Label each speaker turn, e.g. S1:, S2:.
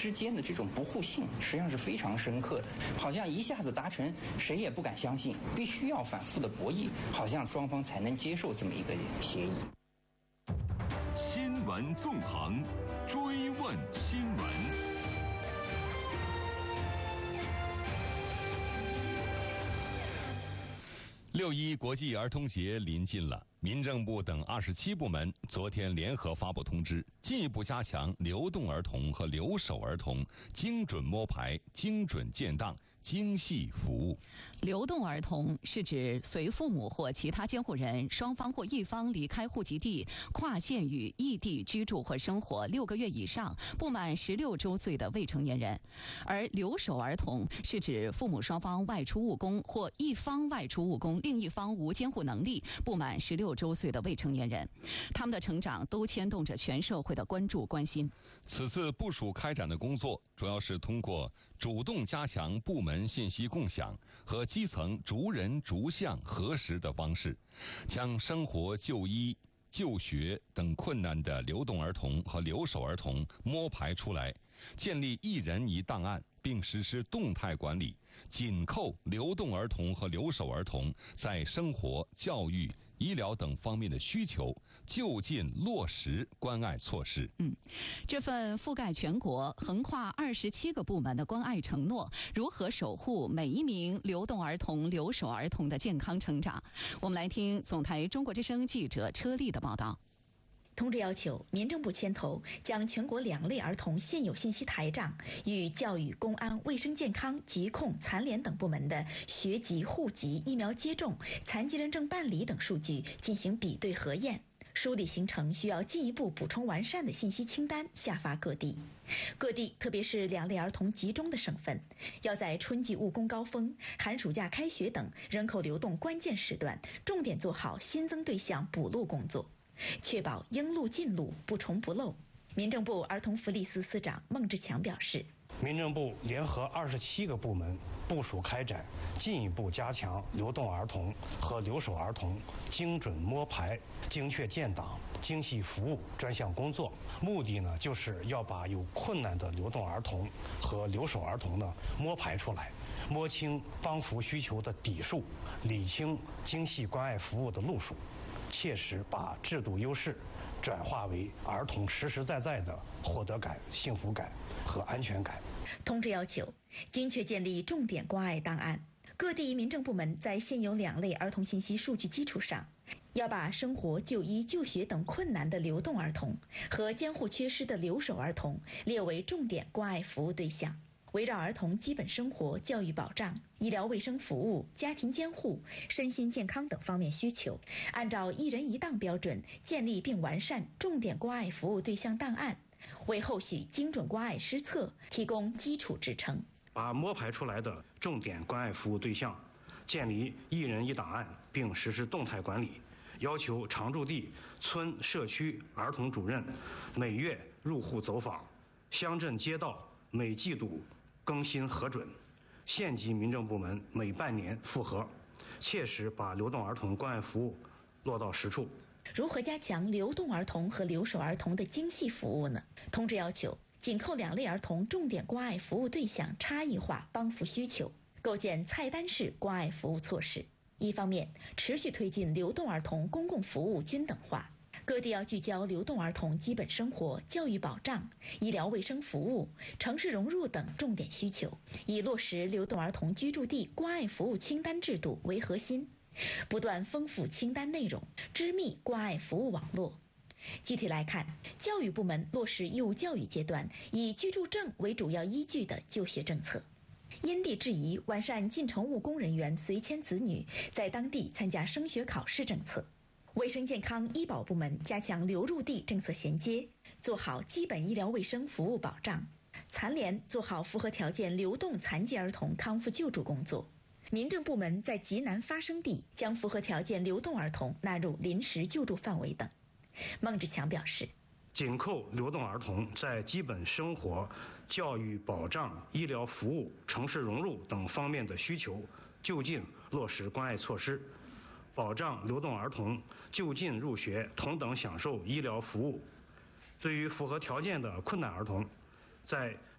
S1: 之间的这种不互信，实际上是非常深刻的，好像一下子达成，谁也不敢相信，必须要反复的博弈，好像双方才能接受这么一个协议。
S2: 新闻纵横，追问新闻。6·1国际儿童节临近了，民政部等27部门昨天联合发布通知，进一步加强流动儿童和留守儿童精准摸排、精准建档、精细服务。
S3: 流动儿童是指随父母或其他监护人双方或一方离开户籍地，跨县与异地居住或生活6个月以上，不满16周岁的未成年人。而留守儿童是指父母双方外出务工或一方外出务工，另一方无监护能力，不满16周岁的未成年人。他们的成长都牵动着全社会的关注关心。
S2: 此次部署开展的工作，主要是通过主动加强部门信息共享和基层逐人逐项核实的方式，将生活、就医、就学等困难的流动儿童和留守儿童摸排出来，建立1人1档案，并实施动态管理，紧扣流动儿童和留守儿童在生活、教育、医疗等方面的需求，就近落实关爱措施。
S3: 这份覆盖全国、横跨27个部门的关爱承诺，如何守护每一名流动儿童、留守儿童的健康成长？我们来听总台中国之声记者车丽的报道。
S4: 通知要求，民政部牵头将全国2类儿童现有信息台账与教育、公安、卫生健康、疾控、残联等部门的学籍、户籍、疫苗接种、残疾人证办理等数据进行比对核验，梳理形成需要进一步补充完善的信息清单，下发各地。各地，特别是2类儿童集中的省份，要在春季务工高峰、寒暑假开学等人口流动关键时段，重点做好新增对象补录工作，确保应录尽录，不重不漏。民政部儿童福利司司长孟志强表示，
S5: 民政部联合27个部门部署开展进一步加强流动儿童和留守儿童精准摸排、精确建档、精细服务专项工作，目的呢就是要把有困难的流动儿童和留守儿童呢摸排出来，摸清帮扶需求的底数，理清精细关爱服务的路数，切实把制度优势转化为儿童实实在在的获得感、幸福感和安全感。
S4: 通知要求，精确建立重点关爱档案。各地民政部门在现有2类儿童信息数据基础上，要把生活、就医、就学等困难的流动儿童和监护缺失的留守儿童列为重点关爱服务对象。围绕儿童基本生活、教育保障、医疗卫生服务、家庭监护、身心健康等方面需求，按照1人1档标准建立并完善重点关爱服务对象档案，为后续精准关爱施策提供基础支撑。
S5: 把摸排出来的重点关爱服务对象建立1人1档案，并实施动态管理，要求常住地村社区儿童主任每月入户走访，乡镇街道每季度更新核准，县级民政部门每半年复核，切实把流动儿童关爱服务落到实处。
S4: 如何加强流动儿童和留守儿童的精细服务呢？通知要求，紧扣2类儿童重点关爱服务对象差异化帮扶需求，构建菜单式关爱服务措施。一方面，持续推进流动儿童公共服务均等化，各地要聚焦流动儿童基本生活、教育保障、医疗卫生服务、城市融入等重点需求，以落实流动儿童居住地关爱服务清单制度为核心，不断丰富清单内容，织密关爱服务网络。具体来看，教育部门落实义务教育阶段以居住证为主要依据的就学政策，因地制宜完善进城务工人员随迁子女在当地参加升学考试政策。卫生健康医保部门加强流入地政策衔接，做好基本医疗卫生服务保障。残联做好符合条件流动残疾儿童康复救助工作。民政部门在急难发生地将符合条件流动儿童纳入临时救助范围等。孟志强表示，
S5: 紧扣流动儿童在基本生活、教育保障、医疗服务、城市融入等方面的需求，就近落实关爱措施，保障流动儿童就近入学，同等享受医疗服务。对于符合条件的困难儿童，在